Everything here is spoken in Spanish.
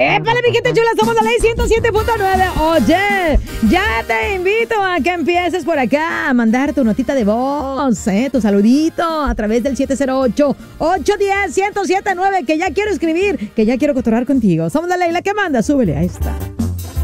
¡Épale, mi gente chula! Somos la ley 107.9. Oye, ya te invito a que empieces por acá a mandar tu notita de voz, tu saludito a través del 708-810-1079, que ya quiero escribir, que ya quiero cotorrar contigo. Somos la ley, la que manda. Súbele, ahí está.